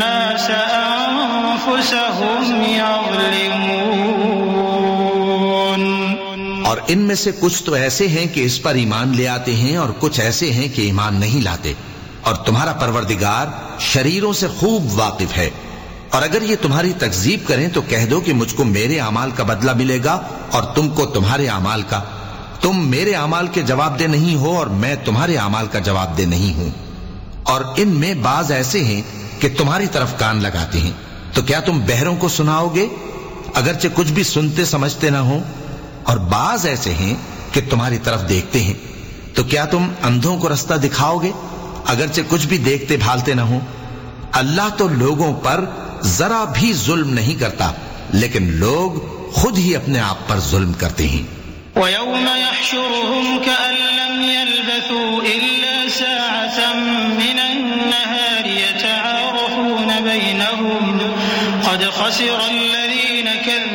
الناس أنفسهم يظلمون. اور ان میں سے کچھ تو ایسے ہیں کہ اس پر ایمان لے آتے ہیں اور کچھ ایسے ہیں کہ ایمان نہیں لاتے، اور تمہارا پروردگار شریروں سے خوب واقف ہے. اور اگر یہ تمہاری تکذیب کریں تو کہہ دو کہ مجھ کو میرے اعمال کا بدلہ ملے گا اور تم کو تمہارے اعمال کا. تم میرے اعمال کے جواب دہ نہیں ہو اور میں تمہارے اعمال کا جواب دہ نہیں ہوں. اور ان میں بعض ایسے ہیں کہ تمہاری طرف کان لگاتے ہیں، تو کیا تم بہروں کو سناؤ گے اگرچہ کچھ بھی سنتے سمجھتے نہ ہو؟ اور بعض ایسے ہیں کہ تمہاری طرف دیکھتے ہیں، تو کیا تم اندھوں کو رستہ دکھاؤ گے اگرچہ کچھ بھی دیکھتے بھالتے نہ ہو؟ اللہ تو لوگوں پر ذرا بھی ظلم نہیں کرتا، لیکن لوگ خود ہی اپنے آپ پر ظلم کرتے ہیں. وَيَوْمَ يَحْشُرُهُمْ كَأَن لَّمْ يَلْبَثُوا إِلَّا سَاعَةً مِّنَ النَّهَارِ يَتَعَارَفُونَ بَيْنَهُمْ قَدْ خَسِرَ الَّذِينَ كَذَّبُوا